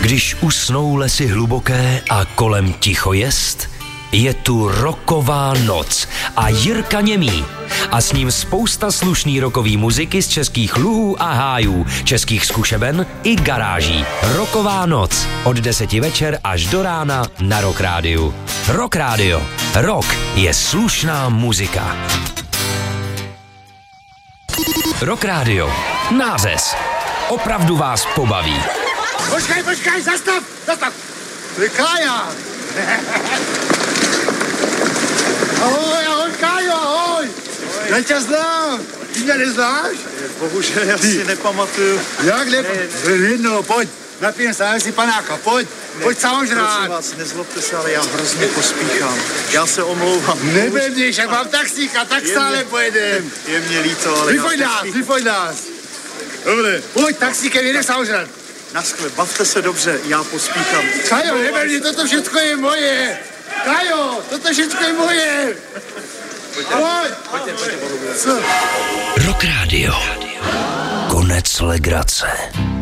Když usnou lesy hluboké a kolem ticho jest, je tu rocková noc a Jirka Němý. A s ním spousta slušný rockový muziky z českých luhů a hájů, českých zkušeben i garáží. Rocková noc od 10 večer až do rána na Rock Rádiu. Rock Rádio. Rock je slušná muzika. Rock Rádio. Nářez. Opravdu vás pobaví. Počkej, zastav! To je Kája! Ahoj, Kájo, ahoj! Já tě znám! Ty mě neznáš? Bohužel, já si nepamatuju. Jak ne? Jedno, pojď, napijem se, si panáka, pojď samozřejmě. Prosím vás, nezlobte se, ale já hrozně pospíchám. Já se omlouvám. Nebevníš, jak mám taxíka, tak stále pojedem. Je mě líto, ale Vyfoď nás. Dobře, pojď taxíkem, jedeš samozřejmě. Naschle, bavte se dobře, já pospíchám. Kajo, nebevní, toto všechno je moje. Kajo, toto všechno je moje. Pojďte. Rock Rádio. Konec legrace.